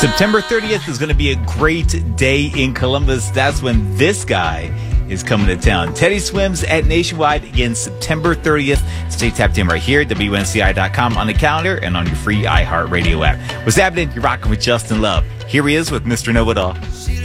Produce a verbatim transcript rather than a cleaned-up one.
September thirtieth is going to be a great day in Columbus. That's when this guy is coming to town. Teddy Swims at Nationwide again September thirtieth. Stay tapped in right here at W N C I dot com on the calendar and on your free iHeartRadio app. What's happening? You're rocking with Justin Love. Here he is with Mister Know-It-All.